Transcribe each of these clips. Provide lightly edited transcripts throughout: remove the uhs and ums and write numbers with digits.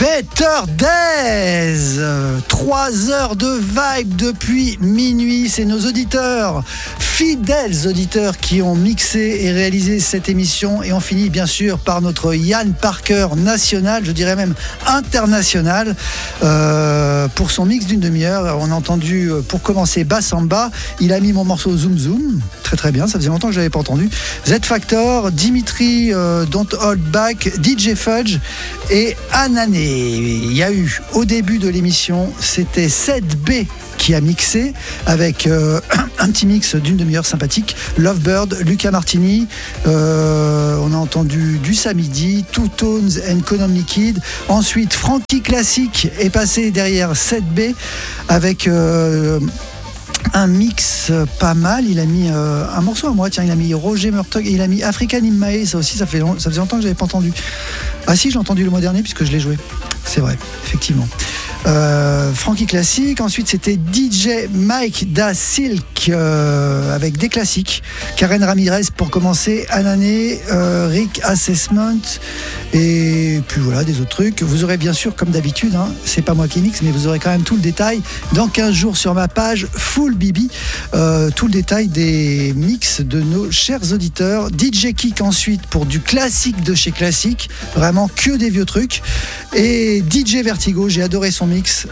Better Days, 3 heures de vibe depuis minuit. C'est nos auditeurs, fidèles auditeurs, qui ont mixé et réalisé cette émission. Et on finit bien sûr par notre Yann Parker national, je dirais même international, pour son mix d'une demi-heure. On a entendu pour commencer Bassamba. Il a mis mon morceau Zoom Zoom, très très bien, ça faisait longtemps que je l'avais pas entendu. Z Factor, Dimitri, Don't Hold Back, DJ Fudge et Anané. Il y a eu au début de l'émission, c'était 7B qui a mixé avec un petit mix d'une demi-heure sympathique. Lovebird, Luca Martini, on a entendu du Samidi, Two Tones and Konami Kid. Ensuite, Frankie Classic est passé derrière 7B avec un mix pas mal. Il a mis un morceau à moi, tiens, il a mis Roger Murtog et il a mis African Imae. Ça aussi, ça faisait longtemps que j'avais pas entendu. Ah si, j'ai entendu le mois dernier puisque je l'ai joué. C'est vrai, effectivement. Frankie Classic. Ensuite, c'était DJ Mike Da Silk avec des classiques. Karen Ramirez pour commencer. Anané, Rick Assessment et puis voilà, des autres trucs. Vous aurez bien sûr, comme d'habitude, c'est pas moi qui mixe, mais vous aurez quand même tout le détail dans 15 jours sur ma page Full Bibi. Tout le détail des mix de nos chers auditeurs. DJ Kick ensuite pour du classique de chez Classique. Vraiment que des vieux trucs. Et DJ Vertigo, j'ai adoré son mix.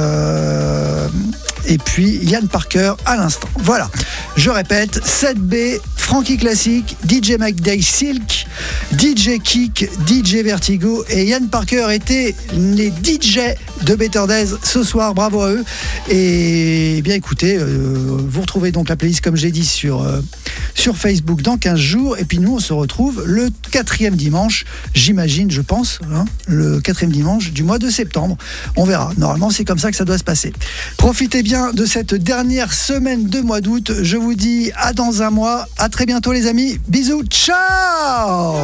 Et puis Yann Parker à l'instant. Voilà, je répète, 7B, Frankie Classic, DJ Mike Day Silk, DJ Kick, DJ Vertigo et Yann Parker étaient les DJ de Better Days ce soir. Bravo à eux. Et bien écoutez, vous retrouvez donc la playlist comme j'ai dit sur Facebook dans 15 jours. Et puis nous on se retrouve le 4e dimanche, j'imagine, je pense, le 4e dimanche du mois de septembre. On verra, normalement c'est comme ça que ça doit se passer. Profitez bien de cette dernière semaine de mois d'août. Je vous dis à dans un mois. À très bientôt les amis. Bisous, ciao.